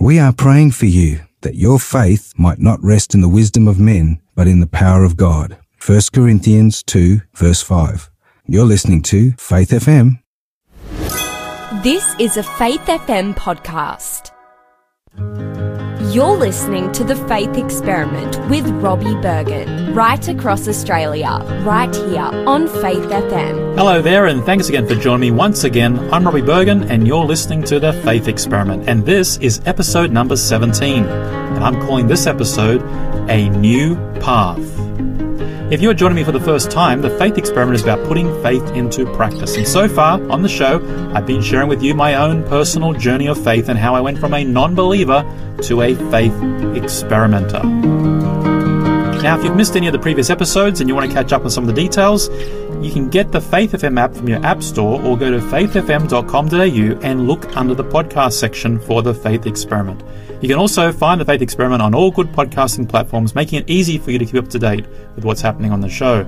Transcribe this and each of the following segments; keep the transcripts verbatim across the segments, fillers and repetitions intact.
We are praying for you that your faith might not rest in the wisdom of men, but in the power of God. First Corinthians two, verse five. You're listening to Faith F M. This is a Faith F M podcast. You're listening to The Faith Experiment with Robbie Bergen, right across Australia, right here on Faith F M. Hello there, and thanks again for joining me once again. I'm Robbie Bergen, and you're listening to The Faith Experiment, and this is episode number seventeen, and I'm calling this episode A New Path. If you're joining me for the first time, the Faith Experiment is about putting faith into practice. And so far on the show, I've been sharing with you my own personal journey of faith and how I went from a non-believer to a faith experimenter. Now, if you've missed any of the previous episodes and you want to catch up on some of the details, you can get the Faith F M app from your app store or go to faith f m dot com dot a u and look under the podcast section for the Faith Experiment. You can also find the Faith Experiment on all good podcasting platforms, making it easy for you to keep up to date with what's happening on the show.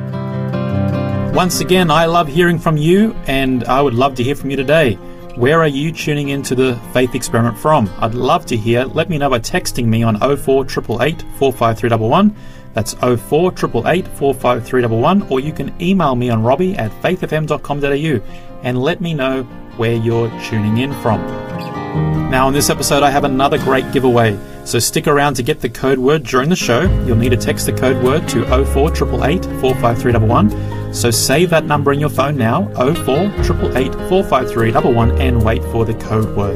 Once again, I love hearing from you, and I would love to hear from you today. Where are you tuning into the Faith Experiment from? I'd love to hear. Let me know by texting me on oh four eight eight eight, four five three one one. That's oh four eight eight eight, four five three one one. Or you can email me on robbie at faith f m dot com dot a u and let me know where you're tuning in from. Now, in this episode, I have another great giveaway. So stick around to get the code word during the show. You'll need to text the code word to oh four eight eight eight, four five three one one. So save that number in your phone now, oh four eight eight eight, four five three one one, and wait for the code word.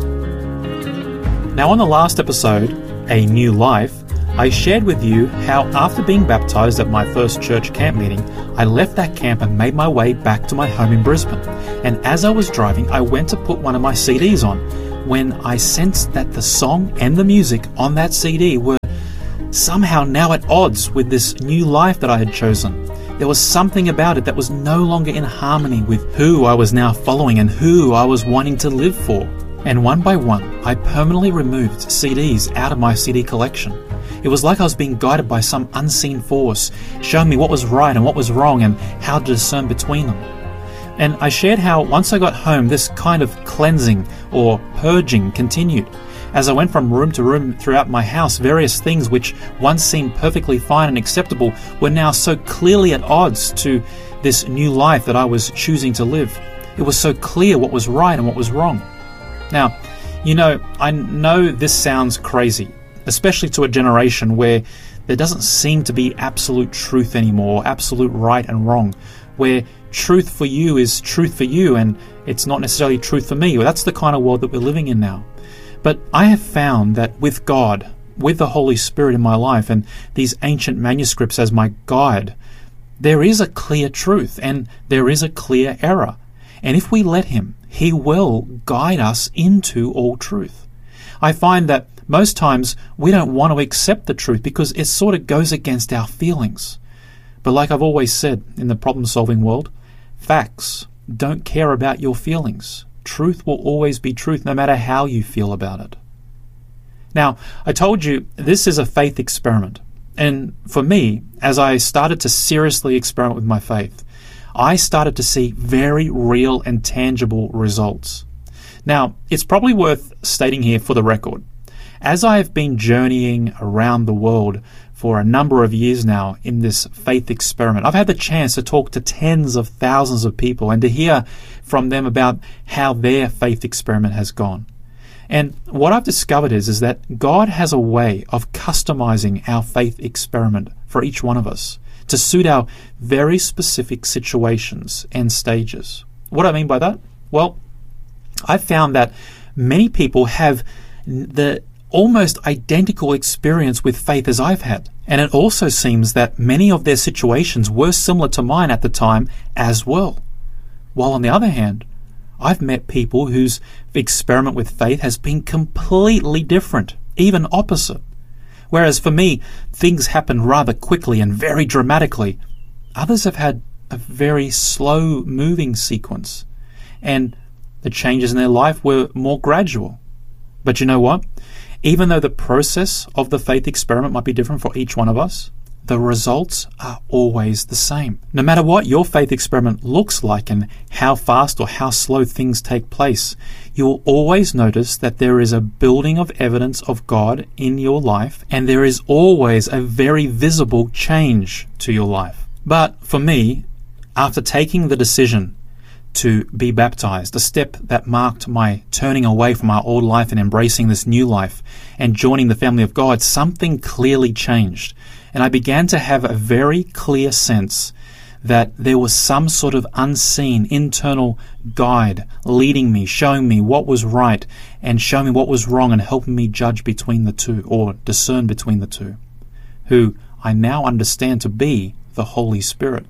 Now, on the last episode, A New Life, I shared with you how after being baptized at my first church camp meeting, I left that camp and made my way back to my home in Brisbane. And as I was driving, I went to put one of my C Ds on when I sensed that the song and the music on that C D were somehow now at odds with this new life that I had chosen. There was something about it that was no longer in harmony with who I was now following and who I was wanting to live for. And one by one, I permanently removed C Ds out of my C D collection. It was like I was being guided by some unseen force, showing me what was right and what was wrong and how to discern between them. And I shared how once I got home, this kind of cleansing or purging continued. As I went from room to room throughout my house, various things which once seemed perfectly fine and acceptable were now so clearly at odds to this new life that I was choosing to live. It was so clear what was right and what was wrong. Now, you know, I know this sounds crazy, especially to a generation where there doesn't seem to be absolute truth anymore, absolute right and wrong, where truth for you is truth for you and it's not necessarily truth for me. Well, that's the kind of world that we're living in now. But I have found that with God, with the Holy Spirit in my life and these ancient manuscripts as my guide, there is a clear truth and there is a clear error. And if we let Him, He will guide us into all truth. I find that most times we don't want to accept the truth because it sort of goes against our feelings. But like I've always said in the problem-solving world, facts don't care about your feelings. Truth will always be truth no matter how you feel about it. Now, I told you this is a faith experiment. And for me, as I started to seriously experiment with my faith, I started to see very real and tangible results. Now, it's probably worth stating here for the record, as I have been journeying around the world for a number of years now in this faith experiment, I've had the chance to talk to tens of thousands of people and to hear from them about how their faith experiment has gone. And what I've discovered is, is that God has a way of customizing our faith experiment for each one of us to suit our very specific situations and stages. What do I mean by that? Well, I've found that many people have the almost identical experience with faith as I've had. And it also seems that many of their situations were similar to mine at the time as well. While on the other hand, I've met people whose experiment with faith has been completely different, even opposite. Whereas for me, things happen rather quickly and very dramatically. Others have had a very slow moving sequence, and the changes in their life were more gradual. But you know what? Even though the process of the faith experiment might be different for each one of us, the results are always the same. No matter what your faith experiment looks like and how fast or how slow things take place, you will always notice that there is a building of evidence of God in your life, and there is always a very visible change to your life. But for me, after taking the decision to be baptized, a step that marked my turning away from my old life and embracing this new life and joining the family of God, something clearly changed. And I began to have a very clear sense that there was some sort of unseen internal guide leading me, showing me what was right and showing me what was wrong and helping me judge between the two or discern between the two, who I now understand to be the Holy Spirit.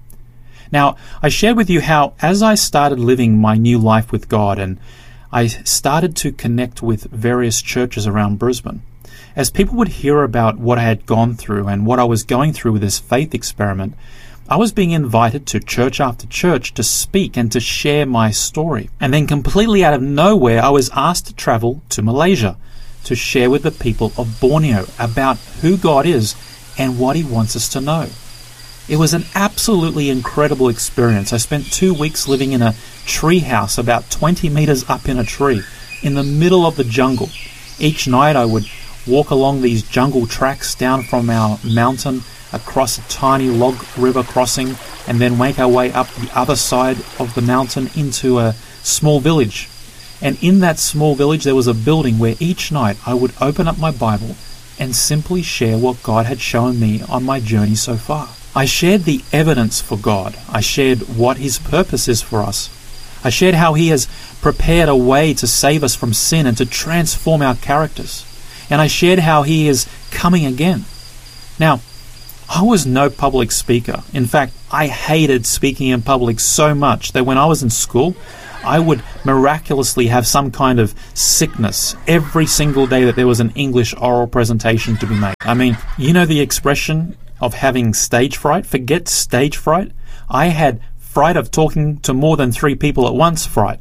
Now, I shared with you how as I started living my new life with God and I started to connect with various churches around Brisbane, as people would hear about what I had gone through and what I was going through with this faith experiment, I was being invited to church after church to speak and to share my story. And then completely out of nowhere, I was asked to travel to Malaysia to share with the people of Borneo about who God is and what He wants us to know. It was an absolutely incredible experience. I spent two weeks living in a tree house about twenty meters up in a tree in the middle of the jungle. Each night I would walk along these jungle tracks down from our mountain across a tiny log river crossing and then make our way up the other side of the mountain into a small village. And in that small village there was a building where each night I would open up my Bible and simply share what God had shown me on my journey so far. I shared the evidence for God. I shared what His purpose is for us. I shared how He has prepared a way to save us from sin and to transform our characters. And I shared how He is coming again. Now, I was no public speaker. In fact, I hated speaking in public so much that when I was in school, I would miraculously have some kind of sickness every single day that there was an English oral presentation to be made. I mean, you know the expression of having stage fright? Forget stage fright. I had fright of talking to more than three people at once fright.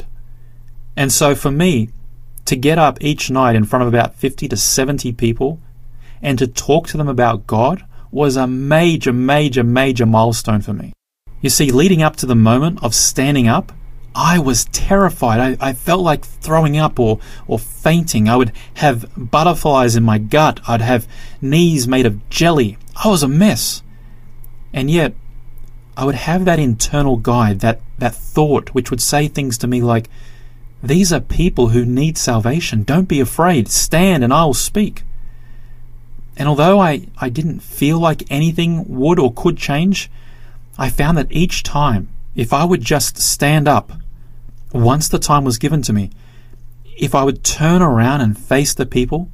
And so for me, to get up each night in front of about fifty to seventy people and to talk to them about God was a major, major, major milestone for me. You see, leading up to the moment of standing up, I was terrified. I, I felt like throwing up or, or fainting. I would have butterflies in my gut. I'd have knees made of jelly. I was a mess. And yet, I would have that internal guide, that, that thought, which would say things to me like, these are people who need salvation. Don't be afraid. Stand and I'll speak. And although I, I didn't feel like anything would or could change, I found that each time, if I would just stand up, once the time was given to me, if I would turn around and face the people,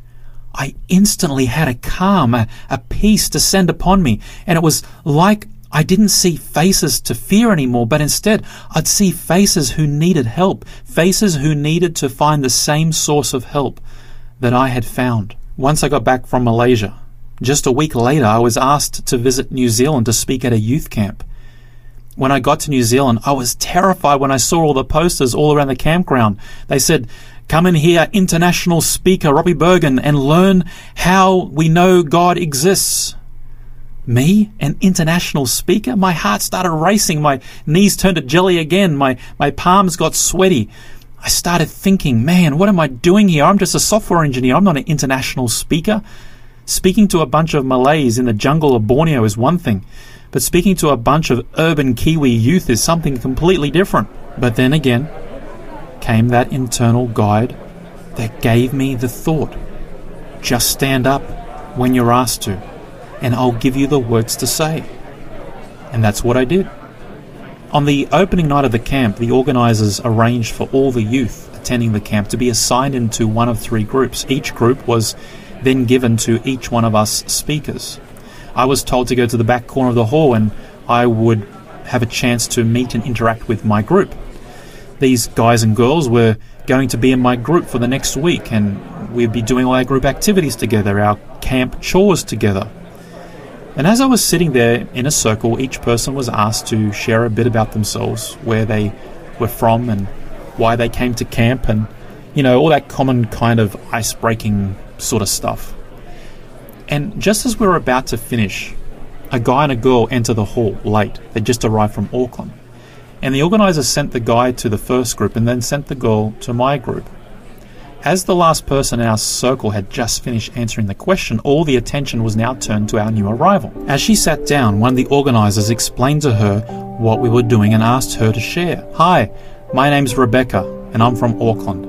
I instantly had a calm, a, a peace descend upon me. And it was like I didn't see faces to fear anymore, but instead I'd see faces who needed help, faces who needed to find the same source of help that I had found. Once I got back from Malaysia, just a week later I was asked to visit New Zealand to speak at a youth camp. When I got to New Zealand, I was terrified when I saw all the posters all around the campground. They said, come and hear international speaker Robbie Bergen and learn how we know God exists. Me, an international speaker? My heart started racing. My knees turned to jelly again. My, my palms got sweaty. I started thinking, man, what am I doing here? I'm just a software engineer. I'm not an international speaker. Speaking to a bunch of Malays in the jungle of Borneo is one thing, but speaking to a bunch of urban Kiwi youth is something completely different. But then again came that internal guide that gave me the thought, just stand up when you're asked to, and I'll give you the words to say. And that's what I did. On the opening night of the camp, the organisers arranged for all the youth attending the camp to be assigned into one of three groups. Each group was then given to each one of us speakers. I was told to go to the back corner of the hall and I would have a chance to meet and interact with my group. These guys and girls were going to be in my group for the next week, and we'd be doing all our group activities together, our camp chores together. And as I was sitting there in a circle, each person was asked to share a bit about themselves, where they were from and why they came to camp, and, you know, all that common kind of ice-breaking sort of stuff. And just as we were about to finish, a guy and a girl enter the hall late. They just arrived from Auckland. And the organisers sent the guy to the first group and then sent the girl to my group. As the last person in our circle had just finished answering the question, all the attention was now turned to our new arrival. As she sat down, one of the organisers explained to her what we were doing and asked her to share. "Hi, my name's Rebecca, and I'm from Auckland."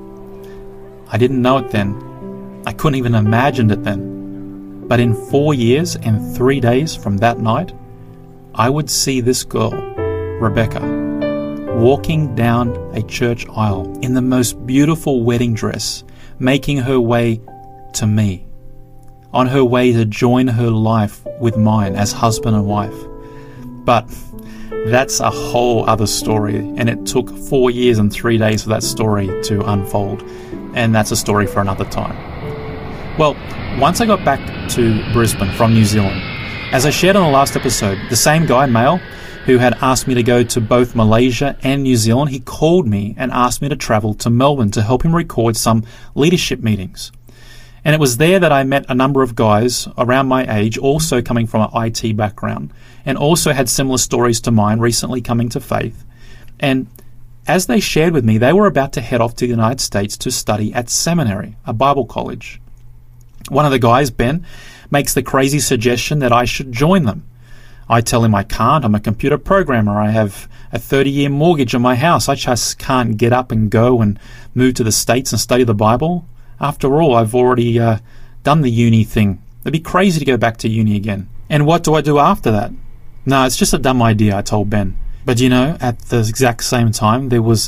I didn't know it then. I couldn't even imagine it then. But in four years and three days from that night, I would see this girl, Rebecca, walking down a church aisle in the most beautiful wedding dress, making her way to me, on her way to join her life with mine as husband and wife. But that's a whole other story, and it took four years and three days for that story to unfold, and that's a story for another time. Well, once I got back to Brisbane from New Zealand, as I shared on the last episode, the same guy, male, who had asked me to go to both Malaysia and New Zealand, he called me and asked me to travel to Melbourne to help him record some leadership meetings. And it was there that I met a number of guys around my age, also coming from an I T background, and also had similar stories to mine, recently coming to faith. And as they shared with me, they were about to head off to the United States to study at seminary, a Bible college. One of the guys, Ben, makes the crazy suggestion that I should join them. I tell him I can't. I'm a computer programmer. I have a thirty-year mortgage on my house. I just can't get up and go and move to the States and study the Bible. After all, I've already uh, done the uni thing. It'd be crazy to go back to uni again. And what do I do after that? No, it's just a dumb idea, I told Ben. But you know, at the exact same time, there was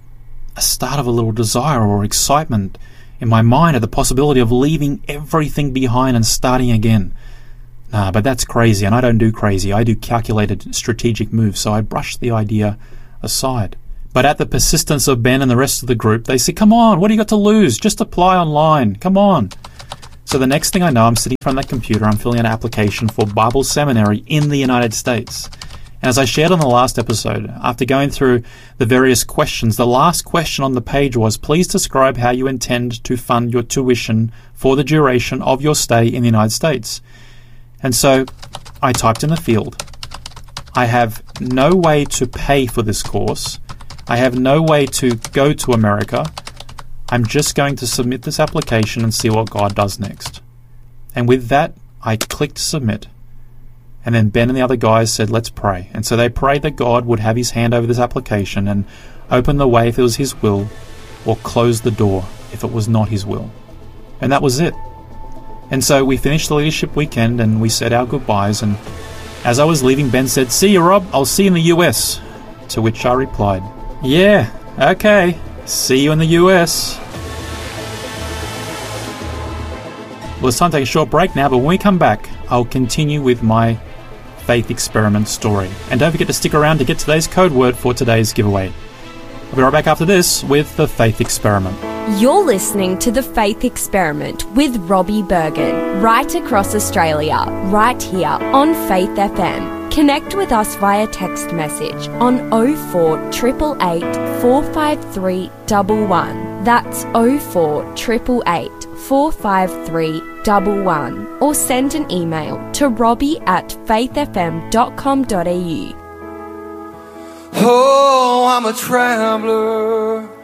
a start of a little desire or excitement in my mind at the possibility of leaving everything behind and starting again. Nah, but that's crazy, and I don't do crazy. I do calculated strategic moves, so I brushed the idea aside. But at the persistence of Ben and the rest of the group, they said, "Come on, what do you got to lose? Just apply online. Come on." So the next thing I know, I'm sitting in front of that computer, I'm filling out an application for Bible seminary in the United States. And as I shared on the last episode, after going through the various questions, the last question on the page was, "Please describe how you intend to fund your tuition for the duration of your stay in the United States." And so I typed in the field, "I have no way to pay for this course. I have no way to go to America. I'm just going to submit this application and see what God does next." And with that, I clicked submit. And then Ben and the other guys said, "Let's pray." And so they prayed that God would have his hand over this application and open the way if it was his will, or close the door if it was not his will. And that was it. And so we finished the leadership weekend and we said our goodbyes, and as I was leaving, Ben said, "See you, Rob. I'll see you in the U S." To which I replied, "Yeah, okay. See you in the U S." Well, it's time to take a short break now, but when we come back, I'll continue with my faith experiment story. And don't forget to stick around to get today's code word for today's giveaway. I'll be right back after this with the faith experiment. You're listening to The Faith Experiment with Robbie Bergen, right across Australia, right here on Faith F M. Connect with us via text message on oh four eight eight eight, four five three one one. That's oh four eight eight eight, four five three one one. Or send an email to robbie at faith f m dot com dot a u. Oh, I'm a traveler